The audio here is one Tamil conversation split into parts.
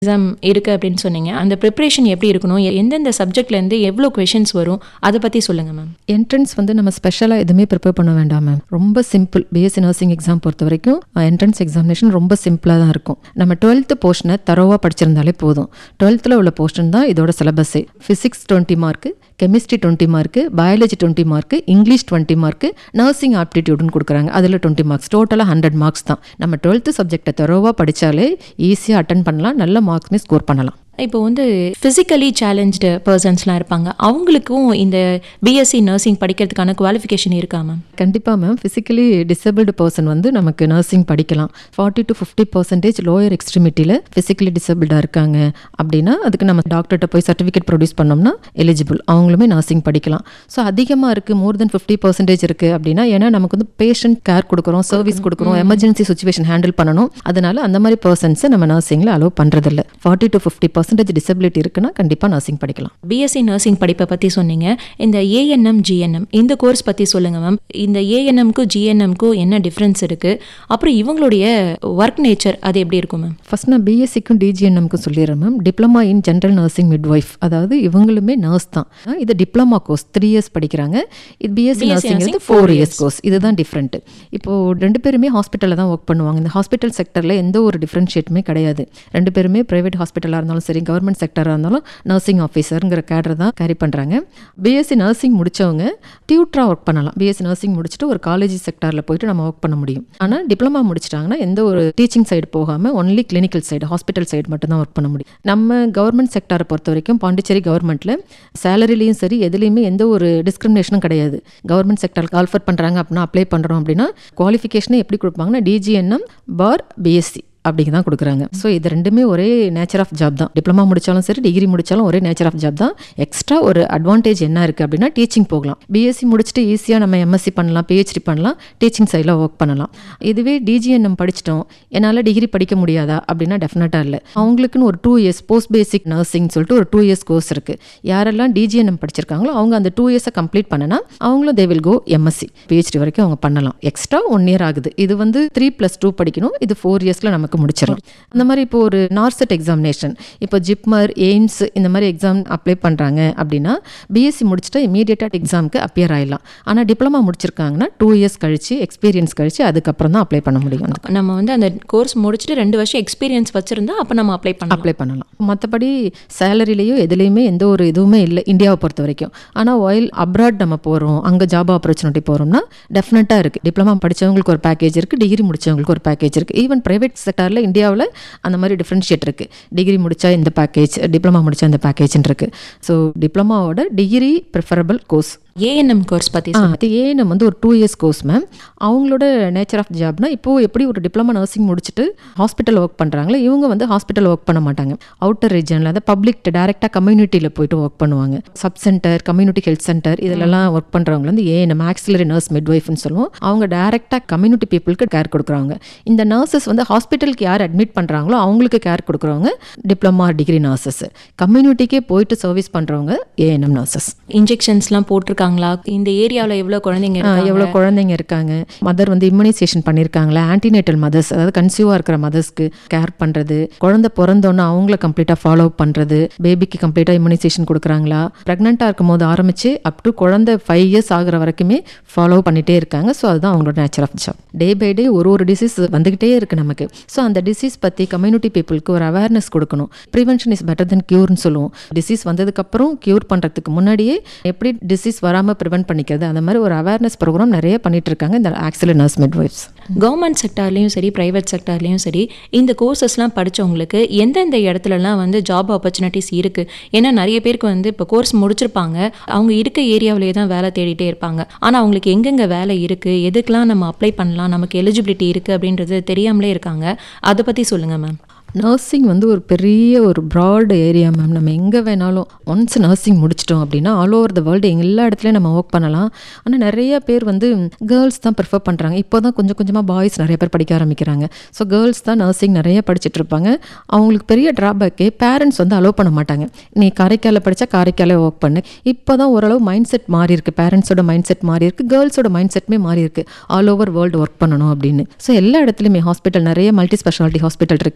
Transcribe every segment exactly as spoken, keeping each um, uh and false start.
எக்ஸாம் இருக்குது அப்படின்னு சொன்னீங்க. அந்த ப்ரிப்ரேஷன் எப்படி இருக்கணும், எந்தெந்த சப்ஜெக்ட்லேருந்து எவ்வளோ கொஷின்ஸ் வரும், அதை பற்றி சொல்லுங்கள் மேம். என்ட்ரன்ஸ் வந்து நம்ம ஸ்பெஷலாக எதுவுமே ப்ரிப்பேர் பண்ண வேண்டாம் மேம். ரொம்ப சிம்பிள். பிஎஸ்சி நர்சிங் எக்ஸாம் பொறுத்த வரைக்கும் என்ட்ரன்ஸ் எக்ஸாமினேஷன் ரொம்ப சிம்பிளாக தான் இருக்கும். நம்ம டுவெல்த்து போர்ஷனை தரோவாக படிச்சிருந்தாலே போதும். டுவெல்த்தில் உள்ள போர்ஷன் தான் இதோட சிலபஸே. Physics twenty mark, chemistry twenty mark, biology twenty mark, English twenty mark, nursing ஆப்டிடியூட்னு கொடுக்குறாங்க. அதில் டுவெண்ட்டி மார்க்ஸ், டோட்டலாக ஹண்ட்ரட் மார்க்ஸ் தான். நம்ம டுவெல்த்து சப்ஜெக்டை தரோவாக படித்தாலே ஈஸியாக அட்டன் பண்ணலாம், நல்ல மார்க்ஸுமே ஸ்கோர் பண்ணலாம். இப்போ வந்து ஃபிசிக்கலி சேலஞ்சு பர்சன்ஸ்லாம் இருப்பாங்க, அவங்களுக்கும் இந்த பிஎஸ்சி நர்சிங் படிக்கிறதுக்கான குவாலிஃபிகேஷன் இருக்கா மேம்? கண்டிப்பாக மேம். ஃபிசிக்கலி டிசபிள்டு பர்சன் வந்து நமக்கு நர்சிங் படிக்கலாம். Forty to fifty percentage lower எக்ஸ்ட்ரிமிட்டியில் physically டிசபிள்டாக இருக்காங்க அப்படின்னா அதுக்கு நம்ம டாக்டர்கிட்ட போய் சர்டிஃபிகேட் ப்ரொடியூஸ் பண்ணோம்னா எலிஜிபிள், அவங்களுமே நர்சிங் படிக்கலாம். ஸோ அதிகமாக இருக்குது, மோர் தென் ஃபிஃப்டி பர்சன்டேஜ் இருக்குது அப்படின்னா, ஏன்னா நமக்கு வந்து பேஷண்ட் கேர் கொடுக்குறோம், சர்வீஸ் கொடுக்குறோம், எமர்ஜென்சி சுச்சுவேஷன் ஹேண்டில் பண்ணணும். அதனால அந்த மாதிரி பர்சன்ஸை நம்ம நர்சிங்கில் அலோவ் பண்ணுறதில்ல. Forty to fifty percentage disability இருக்குன்னா கண்டிப்பாக நர்சிங் படிக்கலாம். பிஎஸ்சி நர்சிங் படிப்பை பற்றி சொன்னீங்க. இந்த ஏஎன்எம் ஜிஎன்எம் இந்த கோர்ஸ் பற்றி சொல்லுங்கள் மேம். இந்த ஏஎன்எம்க்கும் ஜிஎன்எம்க்கும் என்ன டிஃப்ரென்ஸ் இருக்குது, அப்புறம் இவங்களுடைய ஒர்க் நேச்சர் அது எப்படி இருக்கும் மேம்? ஃபர்ஸ்ட் நான் பிஎஸ்சிக்கும் டிஜிஎன்எம்க்கும் சொல்லிடுறேன் ma'am. Diploma in general nursing midwife, அதாவது இவங்களுமே நர்ஸ் தான். இது டிப்ளமா கோர்ஸ் த்ரீ இயர்ஸ் படிக்கிறாங்க. இது BSc nursing four years course. இதுதான் டிஃப்ரெண்ட். இப்போ ரெண்டு பேருமே ஹாஸ்பிட்டலில் தான் ஒர்க் பண்ணுவாங்க. இந்த ஹாஸ்பிட்டல் செக்டரில் எந்த ஒரு டிஃப்ரென்ஷியேட்டுமே கிடையாது. ரெண்டு பேருமே பிரைவேட் ஹாஸ்பிட்டலாக இருந்தாலும் சரி, கவர்மெண்ட் செக்டராக இருந்தாலும் நர்சிங் ஆஃபீஸருங்கிற கேடர் தான் கேரி பண்ணுறாங்க. பிஎஸ்சி நர்சிங் முடித்தவங்க டியூட்டராக ஒர்க் பண்ணலாம். பிஎஸ்சி நர்சிங் முடிச்சுட்டு ஒரு காலேஜ் செக்டரில் போயிட்டு நம்ம ஒர்க் பண்ண முடியும். ஆனால் டிப்ளமா முடிச்சிட்டாங்கன்னா எந்த ஒரு டீச்சிங் சைடு போகாமல் only clinical side, hospital side மட்டும் தான் ஒர்க் பண்ண முடியும். நம்ம கவர்மெண்ட் செக்டரை பொறுத்த வரைக்கும் பாண்டிச்சேரி கவர்மெண்ட்டில் சேலரிலையும் சரி எதுலேயுமே எந்த ஒரு டிஸ்கிரிமினேஷனும் கிடையாது. கவர்மெண்ட் செக்டருக்கு ஆல்ஃபர் பண்ணுறாங்க அப்படின்னா, அப்ளை பண்ணுறோம் அப்படின்னா குவாலிஃபிகேஷனே எப்படி கொடுப்பாங்கன்னா டிஜிஎன்எம் பார் பிஎஸ்சி அப்படிங்க தான் கொடுக்குறாங்க. ஸோ இது ரெண்டுமே ஒரே நேச்சர் ஆஃப் ஜாப் தான். டிப்ளமா முடித்தாலும் சரி, டிகிரி முடித்தாலும் ஒரே நேச்சர் ஆஃப் ஜாப் தான். எக்ஸ்ட்ரா ஒரு அட்வான்டேஜ் என்ன இருக்குது அப்படின்னா டீச்சிங் போகலாம். பிஎஸ்சி முடிச்சுட்டு ஈஸியாக நம்ம எம்எஸ்சி பண்ணலாம், பிஹெச்டி பண்ணலாம், டீச்சிங் சைடில் ஒர்க் பண்ணலாம். இதுவே டிஜிஎன்எம் படிச்சிட்டோம், என்னால் டிகிரி படிக்க முடியாதா அப்படின்னா டெஃபினட்டாக இல்லை. அவங்களுக்குன்னு ஒரு டூ இயர்ஸ் போஸ்ட் பேசிக் நர்சிங் சொல்லிட்டு ஒரு டூ இயர்ஸ் கோர்ஸ் இருக்குது. யாரெல்லாம் டிஜிஎன்எம் படிச்சிருக்காங்களோ அவங்க அந்த டூ இயர்ஸை கம்ப்ளீட் பண்ணனா அவங்களும் they will go MSc PhD வரைக்கும் அவங்க பண்ணலாம். எக்ஸ்ட்ரா ஒன் இயர் ஆகுது. இது வந்து த்ரீ ப்ளஸ் டூ படிக்கணும். இது ஃபோர் இயர்ஸில் நமக்கு முடிச்சிடும். அந்த மாதிரி இப்போ ஒரு நார்செட் எக்ஸாமினேஷன், இப்போ ஜிப்மர், எய்ம்ஸ் இந்த மாதிரி எக்ஸாம் அப்ளை பண்ணுறாங்க அப்படின்னா பிஎஸ்சி முடிச்சுட்டு இமீடியட்டாக எக்ஸாமுக்கு அப்பியர் ஆகிடலாம். ஆனால் டிப்ளமா முடிச்சிருக்காங்கன்னா டூ இயர்ஸ் கழிச்சு எக்ஸ்பீரியன்ஸ் கழிச்சு அதுக்கப்புறம் தான் அப்ளை பண்ண முடியும். நம்ம வந்து அந்த கோர்ஸ் முடிச்சுட்டு ரெண்டு வருஷம் எக்ஸ்பீரியன்ஸ் வச்சிருந்தா அப்போ நம்ம அப்ளை பண்ண அப்ளை பண்ணலாம். மற்றபடி சேலரிலேயோ எதுலேயுமே எந்த ஒரு இதுவுமே இல்லை இந்தியாவை பொறுத்த வரைக்கும். ஆனால் ஒயில் அப்ராட் நம்ம போகிறோம், அங்கே ஜாப் ஆப்பர்ச்சுனிட்டி போகிறோம்னா டெஃபினட்டாக இருக்குது. டிப்ளமா படித்தவங்களுக்கு ஒரு பேக்கேஜ் இருக்குது, டிகிரி முடித்தவங்களுக்கு ஒரு பேக்கேஜ் இருக்குது. ஈவன் ப்ரைவேட் செக்டரில் இந்தியாவில் அந்த மாதிரி டிஃப்ரென்ஷியேட் இருக்குது. டிகிரி முடித்தா இந்த பேக்கேஜ், டிப்ளமா முடித்தா இந்த பேக்கேஜ்னு இருக்குது. So டிப்ளமாவோட degree preferable course. ANM course பற்றி அது ஏஎன்எம் வந்து ஒரு டூ இயர்ஸ் கோர்ஸ் மேம். அவங்களோட நேச்சர் ஆஃப் ஜாப்னா இப்போது எப்படி ஒரு டிப்ளமா நர்சிங் முடிச்சுட்டு ஹாஸ்பிட்டல் ஒர்க் பண்ணுறாங்களோ இவங்க வந்து ஹாஸ்பிட்டல் ஒர்க் பண்ண மாட்டாங்க. அவுட்டர் ரீஜனில் அதாவது பப்ளிக் டேரெக்டாக கம்யூனிட்டியில் போயிட்டு ஒர்க் பண்ணுவாங்க. Sub centre, community health centre இதிலெல்லாம் ஒர்க் பண்ணுறவங்க வந்து ஏஎன்எம் ஆக்சிலரி நர்ஸ் மிட்வைஃப்னு சொல்லுவோம். அவங்க டேரெக்டாக கம்யூனிட்டி பீப்புளுக்கு கேர் கொடுக்குறாங்க. இந்த நர்சஸ் வந்து ஹாஸ்பிட்டலுக்கு யார் அட்மிட் பண்ணுறாங்களோ அவங்களுக்கு கேர் கொடுக்குறவங்க டிப்ளமா டிகிரி நர்சஸ். கம்யூனிட்டிக்கே போயிட்டு சர்வீஸ் பண்ணுறவங்க ஏஎன்எம் நர்சஸ். இன்ஜெக்ஷன்ஸ்லாம் போட்டிருக்காங்க. இந்த ஏரியாவில் எவ்வளோ குழந்தைங்க எவ்வளோ குழந்தைங்க இருக்காங்க, மதர் வந்து இம்யூனைசேஷன் பண்ணியிருக்காங்களா, ஆன்டினேட்டல் மதர்ஸ் அதாவது கன்சீவாக இருக்கிற மதர்ஸ்க்கு கேர் பண்ணுறது, குழந்தை பிறந்தோன்னா அவங்கள கம்ப்ளீட்டாக ஃபாலோ பண்ணுறது, பேபிக்கு கம்ப்ளீட்டாக இம்யூனைசேஷன் கொடுக்குறாங்களா, ப்ரெக்னெண்ட்டாக இருக்கும் போது ஆரம்பித்து அப் டு குழந்தை ஃபைவ் இயர்ஸ் ஆகிற வரைக்குமே ஃபாலோ பண்ணிகிட்டே இருக்காங்க. ஸோ அதுதான் அவங்களோட nature of job. Day by day ஒரு ஒரு டிசீஸ் வந்துக்கிட்டே இருக்குது நமக்கு. ஸோ அந்த டிசீஸ் பற்றி கம்யூனிட்டி பீப்புளுக்கு ஒரு அவேர்னஸ் கொடுக்கணும். ப்ரிவென்ஷன் இஸ் பெட்டர் தென் க்யூர்னு சொல்லுவோம். டிசீஸ் வந்ததுக்கப்புறம் க்யூர் பண்ணுறதுக்கு முன்னாடியே எப்படி டிசீஸ் வராமல் ப்ரிவென்ட் பண்ணிக்கிறது, அந்த மாதிரி ஒரு அவேர்னஸ் ப்ரோக்ராம் நிறைய பண்ணிட்டு இருக்காங்க இந்த ஆக்சிலரி நர்ஸ் மிட்வைஃப்ஸ். கவர்மெண்ட் செக்டார்லேயும் சரி, ப்ரைவேட் செக்டார்லேயும் சரி, இந்த கோர்சஸ்லாம் படித்தவங்களுக்கு எந்தெந்த இடத்துலலாம் வந்து ஜாப் ஆப்பர்ச்சுனிட்டிஸ் இருக்குது? ஏன்னா நிறைய பேருக்கு வந்து இப்போ கோர்ஸ் முடிச்சிருப்பாங்க, அவங்க இருக்க ஏரியாவிலே தான் வேலை தேடிட்டே இருப்பாங்க. ஆனால் அவங்களுக்கு எங்கெங்கே வேலை இருக்குது, எதுக்கெலாம் நம்ம அப்ளை பண்ணலாம், நமக்கு எலிஜிபிலிட்டி இருக்குது அப்படின்றது தெரியாமலே இருக்காங்க. அதை பற்றி சொல்லுங்கள் மேம். நர்சிங் வந்து ஒரு பெரிய ஒரு ப்ராட் ஏரியா மேம். நம்ம எங்கே வேணாலும் ஒன்ஸ் நர்சிங் முடிச்சிட்டோம் அப்படின்னா ஆல் ஓவர் த வேர்ல்டு எல்லா இடத்துலையும் நம்ம ஒர்க் பண்ணலாம். ஆனால் நிறைய பேர் வந்து கேர்ள்ஸ் தான் ப்ரிஃபர் பண்ணுறாங்க. இப்போ தான் கொஞ்சம் கொஞ்சமாக பாய்ஸ் நிறைய பேர் படிக்க ஆரம்பிக்கிறாங்க. ஸோ கேர்ள்ஸ் தான் நர்சிங் நிறைய படிச்சுட்டு இருப்பாங்க. அவங்களுக்கு பெரிய ட்ராபேக்கே பேரண்ட்ஸ் வந்து அலோவ் பண்ண மாட்டாங்க. நீ காரைக்காலில் படித்தா காரைக்காலே ஒர்க் பண்ணு. இப்போ தான் ஓரளவு மைண்ட் செட் மாறி இருக்குது. பேரண்ட்ஸோட மைண்ட் செட் மாறி இருக்குது, கேர்ள்ஸோட மைண்ட் செட்டுமே மாறி இருக்குது. ஆல் ஓவர் வேர்ல்டு ஒர்க் பண்ணணும் அப்படின்னு. ஸோ எல்லா இடத்துலையுமே ஹாஸ்பிட்டல் நிறைய மல்டி ஸ்பெஷாலிட்டி ஹாஸ்பிட்டல் இருக்குது. இந்தியா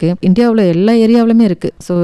இந்தியாவில் எல்லா ஏரியாவிலுமே இருக்குது. ஸோ